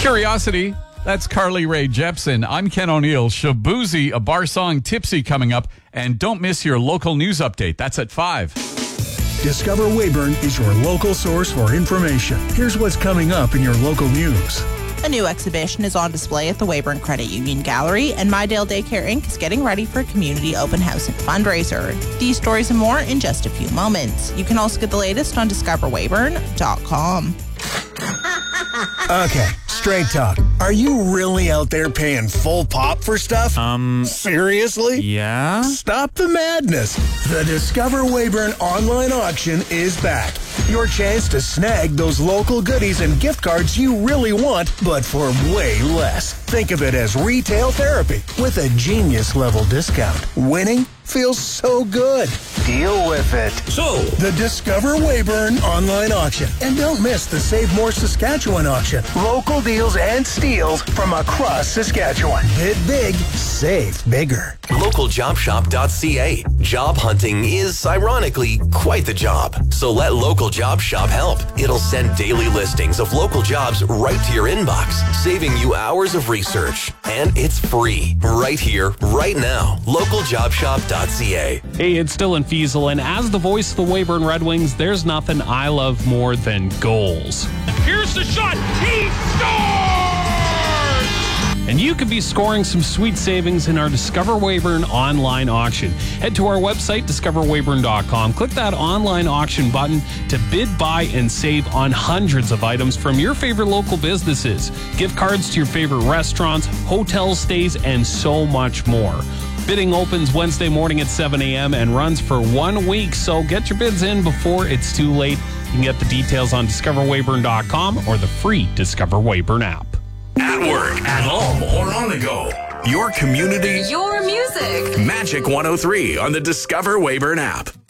Curiosity. That's Carly Rae Jepsen. I'm Ken O'Neill. Shabuzi, a bar song Tipsy coming up. And don't miss your local news update. That's at 5. Discover Weyburn is your local source for information. Here's what's coming up in your local news. A new exhibition is on display at the Weyburn Credit Union Gallery, and Mydale Daycare Inc. is getting ready for a community open house and fundraiser. These stories and more in just a few moments. You can also get the latest on discoverweyburn.com. Okay, straight talk. Are you really out there paying full pop for stuff? Seriously? Yeah? Stop the madness. The Discover Weyburn online auction is back. Your chance to snag those local goodies and gift cards you really want, but for way less. Think of it as retail therapy with a genius-level discount. Winning feels so good. Deal with it. So, The Discover Weyburn online auction. And don't miss the Save More Saskatchewan auction. Local deals and steals from across Saskatchewan. Bid big, save bigger. localjobshop.ca. Job hunting is, ironically, quite the job. So let Local Job Shop help. It'll send daily listings of local jobs right to your inbox, saving you hours of research. And it's free. Right here, right now. localjobshop.ca. Hey, it's Dylan Fiesel, and as the voice of the Weyburn Red Wings, there's nothing I love more than goals. Here's the shot. He scores! And you could be scoring some sweet savings in our Discover Weyburn online auction. Head to our website, discoverweyburn.com. Click that online auction button to bid, buy, and save on hundreds of items from your favorite local businesses, gift cards to your favorite restaurants, hotel stays, and so much more. Bidding opens Wednesday morning at 7 a.m. and runs for 1 week, so get your bids in before it's too late. You can get the details on discoverweyburn.com or the free Discover Weyburn app. At work, at home, or on the go. Your community, Your music. Magic 103 on the Discover Weyburn app.